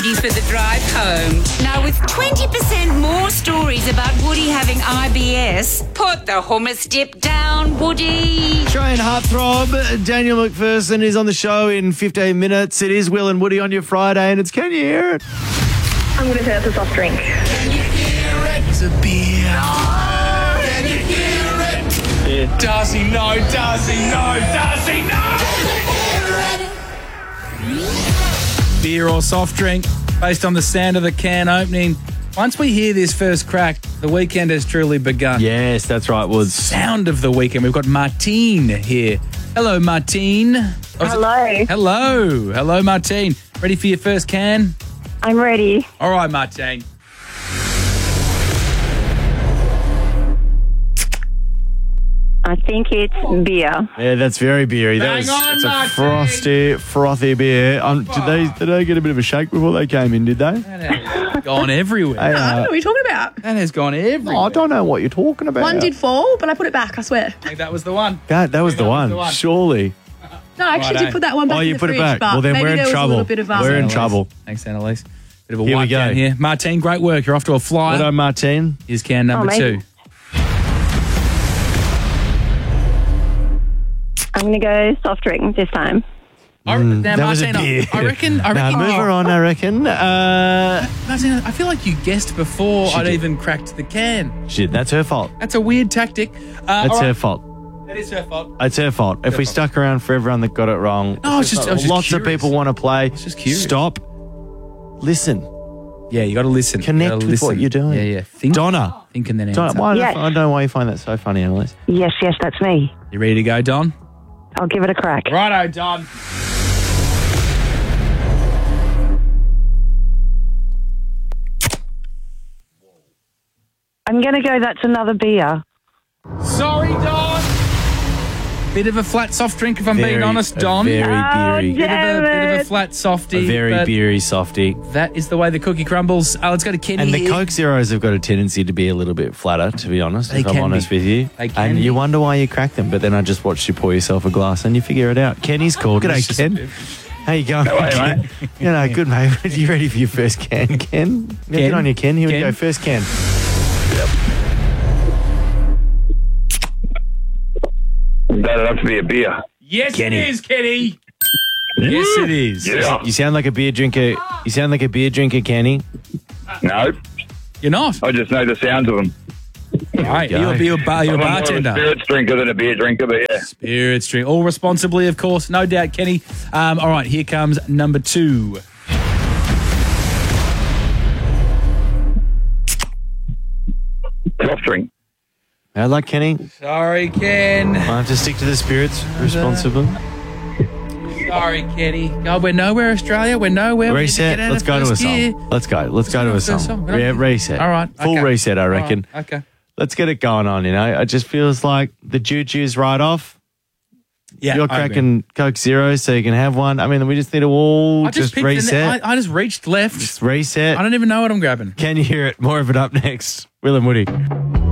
Ready for the drive home. Now, with 20% more stories about Woody having IBS, put the hummus dip down, Woody. Australian heartthrob Daniel McPherson is on the show in 15 minutes. It is Will and Woody on your Friday, and it's Can You Hear It? I'm going to say it's a soft drink. Can you hear it? It's a beer. Oh, can you hear it? Yeah. Does he know? Does he know? Does he know? Beer or soft drink, based on the sound of the can opening. Once we hear this first crack, the weekend has truly begun. Yes, that's right, Woods. Sound of the weekend. We've got Martine here. Hello, Martine. Hello. Hello, Martine. Ready for your first can? I'm ready. All right, Martine. I think it's beer. Yeah, that's very beery. Bang on, it's a Marty. frothy beer. Did they get a bit of a shake before they came in, did they? That has gone everywhere. Hey, What are we talking about? That has gone everywhere. I don't know what you're talking about. One did fall, but I put it back, I swear. I think that was the one. That was the one, surely. No, I actually Righto. did put that one back Oh, in you the put fridge, it back. but Well, then maybe we're in there was trouble. a little bit of We're in trouble. Thanks, Annalise. Bit of a Here we wipe down go. here. Martine, great work. You're off to a flyer. Well done, Martine. Here's can number amazing. 2. I'm going to go soft drink this time. Now, That was a Martine, beer. I reckon. Now, move her on, I reckon. Martine, I feel like you guessed before She I'd did. even cracked the can. Shit, that's her fault. That's a weird tactic. That's all right. her fault. That is her fault. It's her fault. If we stuck around for everyone that got it wrong, No, I was just lots of curious. people want to play. just curious. Stop. Listen. Yeah, you got to listen. Connect You gotta with what listen. you're doing. Yeah. Think Donna. and then Donna, answer. why Yes. I don't know why you find that so funny, Annalise. Yes, that's me. You ready to go, Don? I'll give it a crack. Righto, Don. I'm going to go that's another beer. Sorry, Don. Bit of a flat soft drink, if I'm being honest, Don. Very beery. Bit of Damn a it. flat softy. A very but beery softy. That is the way the cookie crumbles. Let's go to Kenny And the here. Coke Zeros have got a tendency to be a little bit flatter, to be honest, They if I'm can honest be. with you. They can and be. you wonder why you crack them, but then I just watched you pour yourself a glass and you figure it out. Kenny's called. It's G'day, just- Ken. How you going, Ken? You know, good, mate. Are you ready for your first can, Ken? Yeah, Get on your Ken. Here we Ken? go. First can. That'd have to be a beer. Yes, Kenny. it is, Kenny. Yes, it is. Yeah. You sound like a beer drinker. You sound like a beer drinker, Kenny. No, You're not. I just know the sounds of them. Right, go. you're a I'm more of a bartender. spirits drinker than a beer drinker, but yeah. Spirits drink. All responsibly, of course. No doubt, Kenny. All right, here comes number 2. Soft drink. I like Kenny. Sorry, Ken. I have to stick to the spirits responsibly. Sorry, Kenny. God, we're nowhere, Australia. We're nowhere. We need to Reset. get out Let's of go to a first gear. song. Let's go to a first song. song. Yeah, reset. All right. Full okay. reset, I All right, reckon. Okay. Let's get it going on, you know. It just feels like the juju's right off. Yeah, You're I agree. cracking Coke Zero so you can have one. I mean, we just need to all I just picked reset. I just reached left. Just reset. I don't even know what I'm grabbing. Can you hear it? More of it up next. Will and Woody.